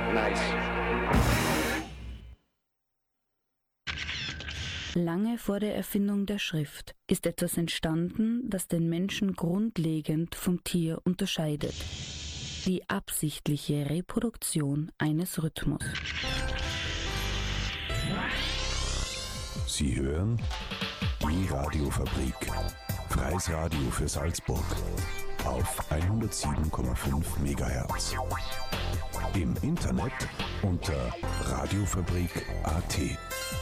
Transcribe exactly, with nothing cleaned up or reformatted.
Nice. Lange vor der Erfindung der Schrift ist etwas entstanden, das den Menschen grundlegend vom Tier unterscheidet. Die absichtliche Reproduktion eines Rhythmus. Sie hören die Radiofabrik. Freies Radio für Salzburg. Auf hundertsieben Komma fünf Megahertz. Im Internet unter radiofabrik punkt at.